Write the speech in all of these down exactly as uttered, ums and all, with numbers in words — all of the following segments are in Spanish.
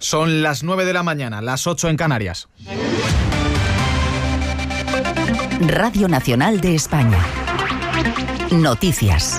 Son las nueve de la mañana, las ocho en Canarias. Radio Nacional de España. Noticias.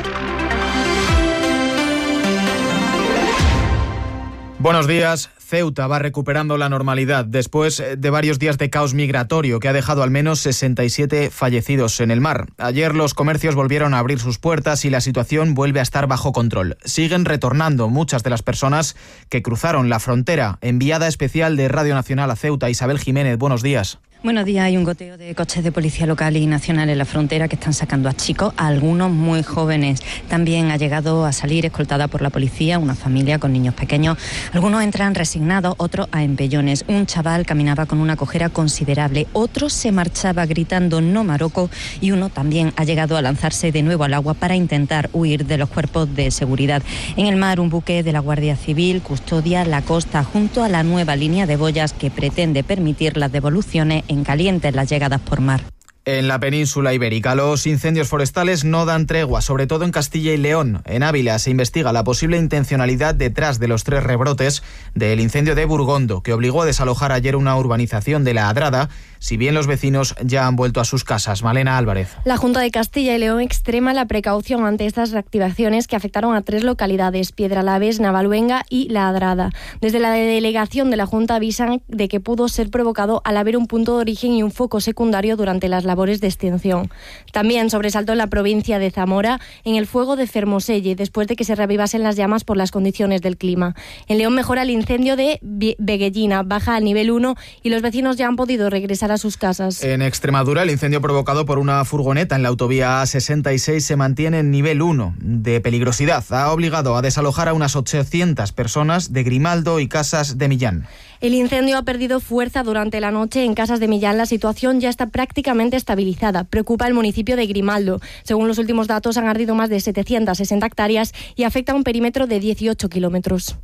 Buenos días. Ceuta va recuperando la normalidad después de varios días de caos migratorio que ha dejado al menos sesenta y siete fallecidos en el mar. Ayer los comercios volvieron a abrir sus puertas y la situación vuelve a estar bajo control. Siguen retornando muchas de las personas que cruzaron la frontera. Enviada especial de Radio Nacional a Ceuta, Isabel Jiménez, buenos días. Buenos días. Hay un goteo de coches de policía local y nacional en la frontera que están sacando a chicos, a algunos muy jóvenes. También ha llegado a salir escoltada por la policía una familia con niños pequeños. Algunos entran resignados, otros a empellones. Un chaval caminaba con una cojera considerable, otro se marchaba gritando "no Maroko" y uno también ha llegado a lanzarse de nuevo al agua para intentar huir de los cuerpos de seguridad. En el mar, un buque de la Guardia Civil custodia la costa junto a la nueva línea de boyas que pretende permitir las devoluciones en caliente las llegadas por mar. En la península ibérica, los incendios forestales no dan tregua, sobre todo en Castilla y León. En Ávila se investiga la posible intencionalidad detrás de los tres rebrotes del incendio de Burgondo, que obligó a desalojar ayer una urbanización de La Adrada, si bien los vecinos ya han vuelto a sus casas. Malena Álvarez. La Junta de Castilla y León extrema la precaución ante estas reactivaciones que afectaron a tres localidades, Piedralaves, Navaluenga y La Adrada. Desde la delegación de la Junta avisan de que pudo ser provocado al haber un punto de origen y un foco secundario durante las labores de extinción. También sobresaltó en la provincia de Zamora en el fuego de Fermoselle, después de que se reavivasen las llamas por las condiciones del clima. En León mejora el incendio de Veguellina, baja al nivel uno y los vecinos ya han podido regresar a sus casas. En Extremadura, el incendio provocado por una furgoneta en la autovía A sesenta y seis se mantiene en nivel uno de peligrosidad. Ha obligado a desalojar a unas ochocientas personas de Grimaldo y Casas de Millán. El incendio ha perdido fuerza durante la noche en Casas de Millán. La situación ya está prácticamente estabilizada. Preocupa el municipio de Grimaldo. Según los últimos datos, han ardido más de setecientas sesenta hectáreas y afecta a un perímetro de dieciocho kilómetros.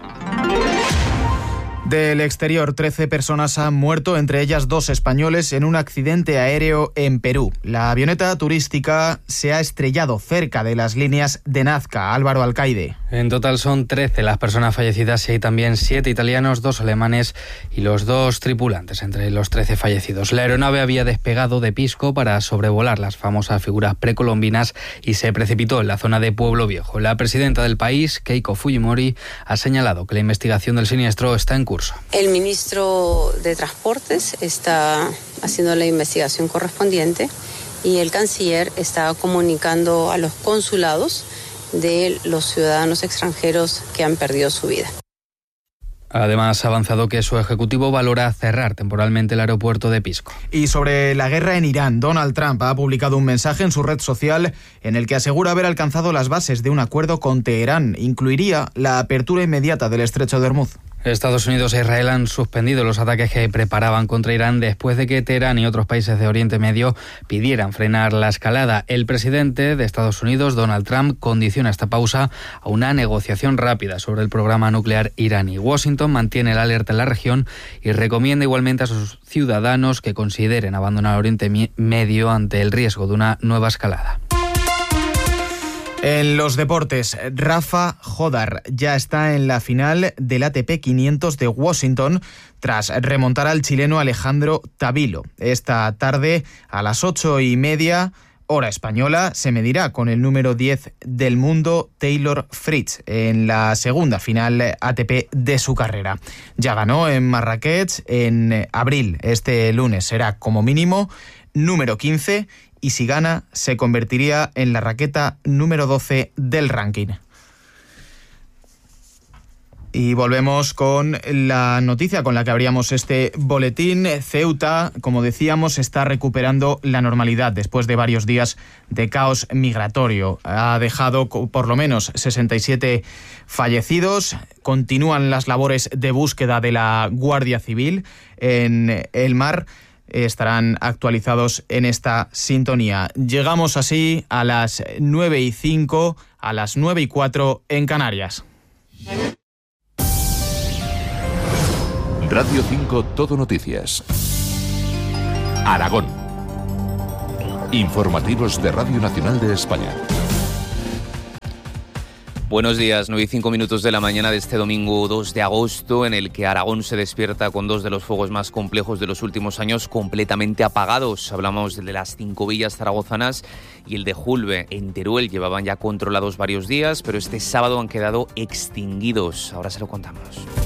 Del exterior, trece personas han muerto, entre ellas dos españoles, en un accidente aéreo en Perú. La avioneta turística se ha estrellado cerca de las líneas de Nazca. Álvaro Alcaide. En total son trece las personas fallecidas y hay también siete italianos, dos alemanes y los dos tripulantes entre los trece fallecidos. La aeronave había despegado de Pisco para sobrevolar las famosas figuras precolombinas y se precipitó en la zona de Pueblo Viejo. La presidenta del país, Keiko Fujimori, ha señalado que la investigación del siniestro está en curso. El ministro de Transportes está haciendo la investigación correspondiente y el canciller está comunicando a los consulados de los ciudadanos extranjeros que han perdido su vida. Además, ha avanzado que su ejecutivo valora cerrar temporalmente el aeropuerto de Pisco. Y sobre la guerra en Irán, Donald Trump ha publicado un mensaje en su red social en el que asegura haber alcanzado las bases de un acuerdo con Teherán. Incluiría la apertura inmediata del estrecho de Hormuz. Estados Unidos e Israel han suspendido los ataques que preparaban contra Irán después de que Teherán y otros países de Oriente Medio pidieran frenar la escalada. El presidente de Estados Unidos, Donald Trump, condiciona esta pausa a una negociación rápida sobre el programa nuclear iraní. Washington mantiene la alerta en la región y recomienda igualmente a sus ciudadanos que consideren abandonar Oriente Medio ante el riesgo de una nueva escalada. En los deportes, Rafa Jodar ya está en la final del A T P quinientos de Washington tras remontar al chileno Alejandro Tavilo. Esta tarde a las ocho y media, hora española, se medirá con el número diez del mundo, Taylor Fritz, en la segunda final A T P de su carrera. Ya ganó en Marrakech en abril. Este lunes será como mínimo número quince y si gana se convertiría en la raqueta número doce del ranking. Y volvemos con la noticia con la que abríamos este boletín. Ceuta, como decíamos, está recuperando la normalidad después de varios días de caos migratorio. Ha dejado por lo menos sesenta y siete fallecidos. Continúan las labores de búsqueda de la Guardia Civil en el mar. Estarán actualizados en esta sintonía. Llegamos así a las nueve y cinco, a las nueve y cuatro en Canarias. Radio cinco Todo Noticias. Aragón. Informativos de Radio Nacional de España. Buenos días, nueve y cinco minutos de la mañana de este domingo dos de agosto, en el que Aragón se despierta con dos de los fuegos más complejos de los últimos años completamente apagados. Hablamos del de las Cinco Villas zaragozanas y el de Julbe en Teruel. Llevaban ya controlados varios días, pero este sábado han quedado extinguidos. Ahora se lo contamos.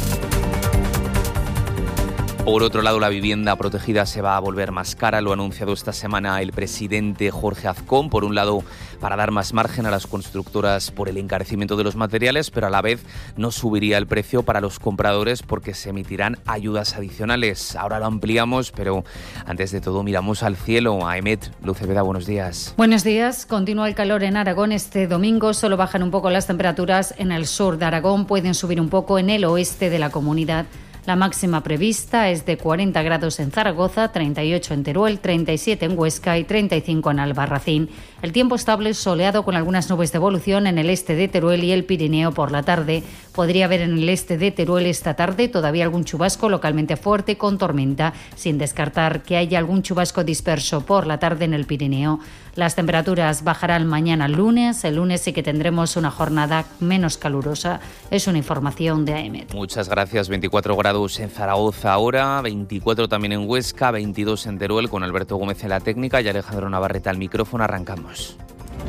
Por otro lado, la vivienda protegida se va a volver más cara, lo ha anunciado esta semana el presidente Jorge Azcón. Por un lado, para dar más margen a las constructoras por el encarecimiento de los materiales, pero a la vez no subiría el precio para los compradores porque se emitirán ayudas adicionales. Ahora lo ampliamos, pero antes de todo miramos al cielo. A Emet, Luz Cepeda, buenos días. Buenos días. Continúa el calor en Aragón este domingo. Solo bajan un poco las temperaturas en el sur de Aragón. Pueden subir un poco en el oeste de la comunidad. La máxima prevista es de cuarenta grados en Zaragoza, treinta y ocho en Teruel, treinta y siete en Huesca y treinta y cinco en Albarracín. El tiempo estable soleado con algunas nubes de evolución en el este de Teruel y el Pirineo por la tarde. Podría haber en el este de Teruel esta tarde todavía algún chubasco localmente fuerte con tormenta, sin descartar que haya algún chubasco disperso por la tarde en el Pirineo. Las temperaturas bajarán mañana lunes. El lunes sí que tendremos una jornada menos calurosa. Es una información de A E M E T. Muchas gracias. veinticuatro grados en Zaragoza ahora, veinticuatro también en Huesca, veintidós en Teruel, con Alberto Gómez en la técnica y Alejandro Navarrete al micrófono. Arrancamos.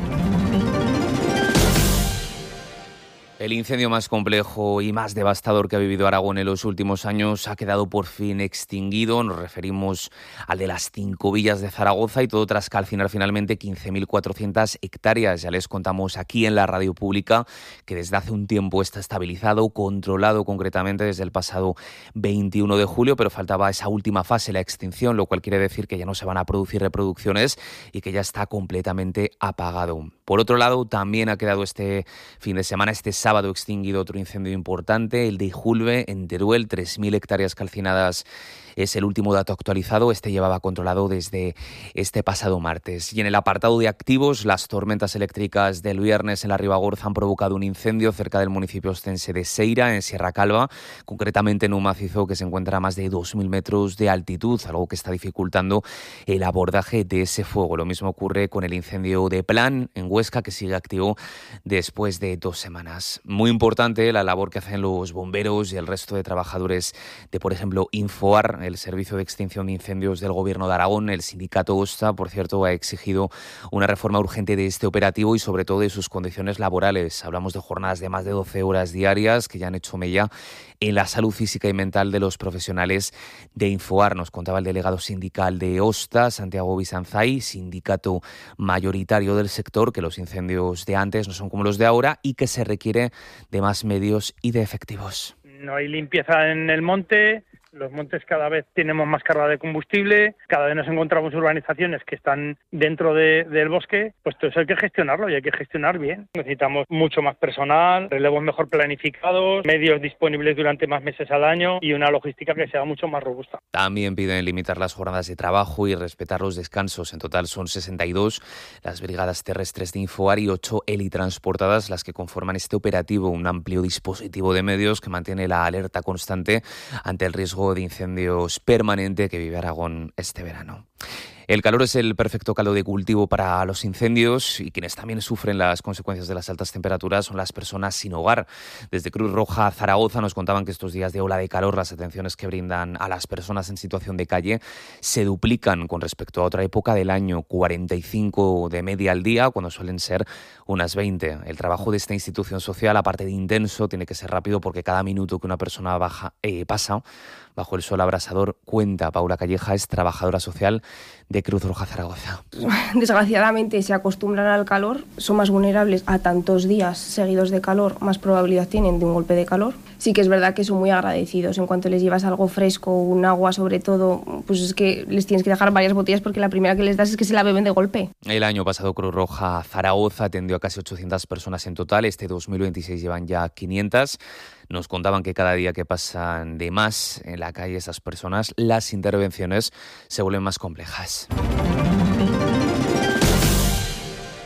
El incendio más complejo y más devastador que ha vivido Aragón en los últimos años ha quedado por fin extinguido. Nos referimos al de las Cinco Villas de Zaragoza y todo tras calcinar finalmente quince mil cuatrocientas hectáreas. Ya les contamos aquí en la radio pública que desde hace un tiempo está estabilizado, controlado concretamente desde el pasado veintiuno de julio, pero faltaba esa última fase, la extinción, lo cual quiere decir que ya no se van a producir reproducciones y que ya está completamente apagado. Por otro lado, también ha quedado este fin de semana, este sábado, extinguido otro incendio importante, el de Julbe en Teruel, tres mil hectáreas calcinadas. Es el último dato actualizado. Este llevaba controlado desde este pasado martes. Y en el apartado de activos, las tormentas eléctricas del viernes en la Ribagorza han provocado un incendio cerca del municipio ostense de Seira, en Sierra Calva, concretamente en un macizo que se encuentra a más de dos mil metros de altitud, algo que está dificultando el abordaje de ese fuego. Lo mismo ocurre con el incendio de Plan, en Huesca, que sigue activo después de dos semanas. Muy importante la labor que hacen los bomberos y el resto de trabajadores de, por ejemplo, Infoar, el Servicio de Extinción de Incendios del Gobierno de Aragón. El sindicato OSTA, por cierto, ha exigido una reforma urgente de este operativo y sobre todo de sus condiciones laborales. Hablamos de jornadas de más de doce horas diarias que ya han hecho mella en la salud física y mental de los profesionales de Infoar. Nos contaba el delegado sindical de OSTA, Santiago Bizanzay, sindicato mayoritario del sector, que los incendios de antes no son como los de ahora y que se requiere de más medios y de efectivos. No hay limpieza en el monte. Los montes cada vez tenemos más carga de combustible, cada vez nos encontramos urbanizaciones que están dentro de, del bosque, pues todo eso hay que gestionarlo y hay que gestionar bien. Necesitamos mucho más personal, relevos mejor planificados, medios disponibles durante más meses al año y una logística que sea mucho más robusta. También piden limitar las jornadas de trabajo y respetar los descansos. En total son sesenta y dos las brigadas terrestres de Infoar y ocho helitransportadas las que conforman este operativo, un amplio dispositivo de medios que mantiene la alerta constante ante el riesgo de incendios permanente que vive Aragón este verano. El calor es el perfecto caldo de cultivo para los incendios y quienes también sufren las consecuencias de las altas temperaturas son las personas sin hogar. Desde Cruz Roja Zaragoza nos contaban que estos días de ola de calor las atenciones que brindan a las personas en situación de calle se duplican con respecto a otra época del año, cuarenta y cinco de media al día, cuando suelen ser unas veinte. El trabajo de esta institución social, aparte de intenso, tiene que ser rápido porque cada minuto que una persona baja, eh, pasa bajo el sol abrasador cuenta. Paula Calleja es trabajadora social de Cruz Roja Zaragoza. Desgraciadamente se acostumbran al calor, son más vulnerables a tantos días seguidos de calor, más probabilidad tienen de un golpe de calor. Sí que es verdad que son muy agradecidos. En cuanto les llevas algo fresco, un agua sobre todo, pues es que les tienes que dejar varias botellas porque la primera que les das es que se la beben de golpe. El año pasado Cruz Roja Zaragoza atendió a casi ochocientas personas en total. Este dos mil veintiséis llevan ya quinientas. Nos contaban que cada día que pasan de más en la calle esas personas, las intervenciones se vuelven más complejas.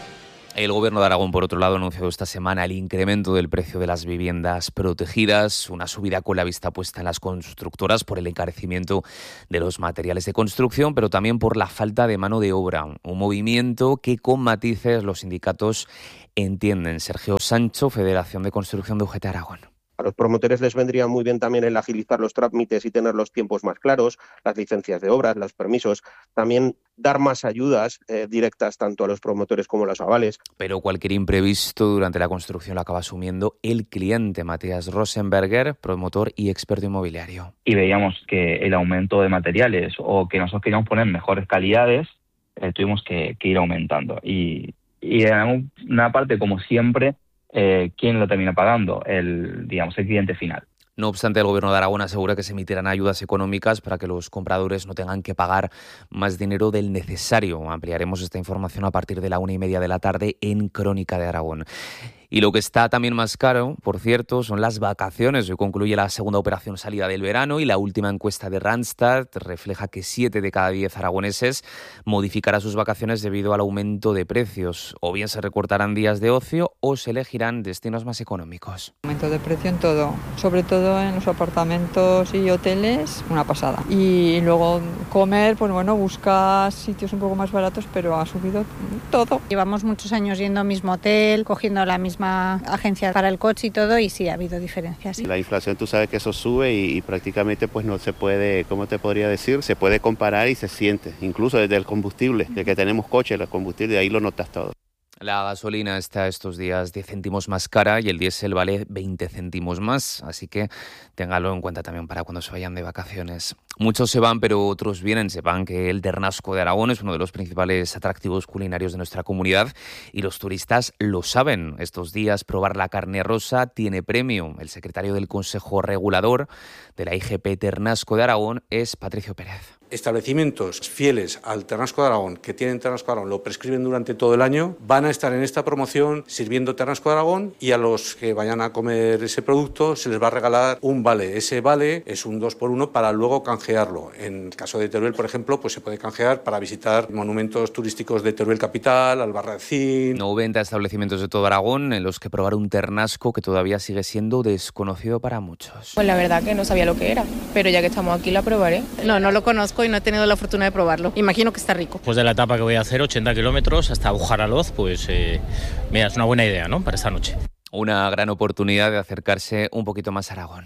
El Gobierno de Aragón, por otro lado, ha anunciado esta semana el incremento del precio de las viviendas protegidas, una subida con la vista puesta en las constructoras por el encarecimiento de los materiales de construcción, pero también por la falta de mano de obra. Un movimiento que con matices los sindicatos entienden. Sergio Sancho, Federación de Construcción de U G T Aragón. A los promotores les vendría muy bien también el agilizar los trámites y tener los tiempos más claros, las licencias de obras, los permisos, también dar más ayudas eh, directas tanto a los promotores como a los avales. Pero cualquier imprevisto durante la construcción lo acaba asumiendo el cliente, Matías Rosenberger, promotor y experto inmobiliario. Y veíamos que el aumento de materiales o que nosotros queríamos poner mejores calidades, eh, tuvimos que, que ir aumentando. Y, y en una parte, como siempre, Eh, ¿quién lo termina pagando? El, digamos, el cliente final. No obstante, el Gobierno de Aragón asegura que se emitirán ayudas económicas para que los compradores no tengan que pagar más dinero del necesario. Ampliaremos esta información a partir de la una y media de la tarde en Crónica de Aragón. Y lo que está también más caro, por cierto, son las vacaciones. Hoy concluye la segunda operación salida del verano y la última encuesta de Randstad refleja que siete de cada diez aragoneses modificará sus vacaciones debido al aumento de precios. O bien se recortarán días de ocio o se elegirán destinos más económicos. Aumento de precio en todo, sobre todo en los apartamentos y hoteles, una pasada. Y luego comer, pues bueno, buscas sitios un poco más baratos, pero ha subido todo. Llevamos muchos años yendo al mismo hotel, cogiendo la misma agencia para el coche y todo, y sí ha habido diferencias. ¿Sí? La inflación, tú sabes que eso sube y, y prácticamente pues no se puede, ¿cómo te podría decir? Se puede comparar y se siente, incluso desde el combustible, de que tenemos coche, el combustible, ahí lo notas todo. La gasolina está estos días diez céntimos más cara y el diésel vale veinte céntimos más, así que téngalo en cuenta también para cuando se vayan de vacaciones. Muchos se van, pero otros vienen. Sepan que el Ternasco de Aragón es uno de los principales atractivos culinarios de nuestra comunidad y los turistas lo saben. Estos días probar la carne rosa tiene premio. El secretario del Consejo Regulador de la I G P Ternasco de Aragón es Patricio Pérez. Establecimientos fieles al Ternasco de Aragón, que tienen Ternasco de Aragón, lo prescriben durante todo el año, van a estar en esta promoción sirviendo Ternasco de Aragón y a los que vayan a comer ese producto se les va a regalar un vale. Ese vale es un dos por uno para luego canjearlo. En el caso de Teruel, por ejemplo, pues se puede canjear para visitar monumentos turísticos de Teruel Capital, Albarracín. noventa establecimientos de todo Aragón en los que probar un Ternasco que todavía sigue siendo desconocido para muchos. Pues la verdad que no sabía lo que era, pero ya que estamos aquí la probaré. No, no lo conozco y no he tenido la fortuna de probarlo. Imagino que está rico. Pues de la etapa que voy a hacer, ochenta kilómetros hasta Bujaraloz, pues eh, mira, es una buena idea, ¿no?, para esta noche. Una gran oportunidad de acercarse un poquito más a Aragón.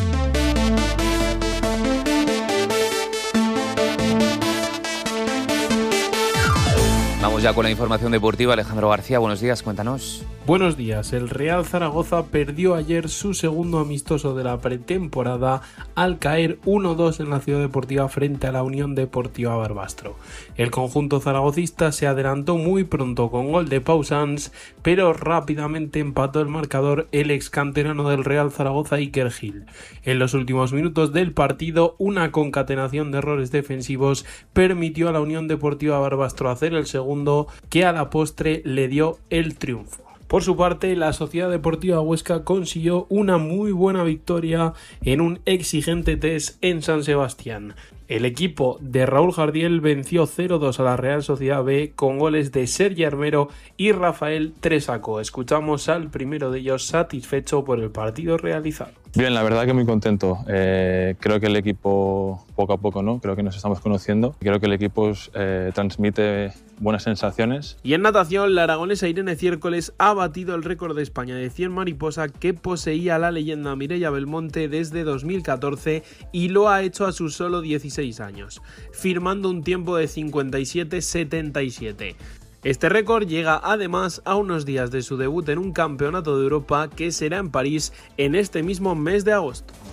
Vamos ya con la información deportiva. Alejandro García, buenos días, cuéntanos. Buenos días. El Real Zaragoza perdió ayer su segundo amistoso de la pretemporada al caer uno dos en la Ciudad Deportiva frente a la Unión Deportiva Barbastro. El conjunto zaragocista se adelantó muy pronto con gol de Pau Sans, pero rápidamente empató el marcador el ex canterano del Real Zaragoza, Iker Gil. En los últimos minutos del partido, una concatenación de errores defensivos permitió a la Unión Deportiva Barbastro hacer el segundo, que a la postre le dio el triunfo. Por su parte, la Sociedad Deportiva Huesca consiguió una muy buena victoria en un exigente test en San Sebastián. El equipo de Raúl Jardiel venció cero dos a la Real Sociedad B con goles de Sergi Armero y Rafael Tresaco. Escuchamos al primero de ellos satisfecho por el partido realizado. Bien, la verdad que muy contento. Eh, creo que el equipo, poco a poco, ¿no? Creo que nos estamos conociendo. Creo que el equipo eh, transmite buenas sensaciones. Y en natación, la aragonesa Irene Ciércoles ha batido el récord de España de cien mariposa que poseía la leyenda Mireia Belmonte desde dos mil catorce y lo ha hecho a sus solo dieciséis años, firmando un tiempo de cincuenta y siete setenta y siete. Este récord llega además a unos días de su debut en un campeonato de Europa que será en París en este mismo mes de agosto.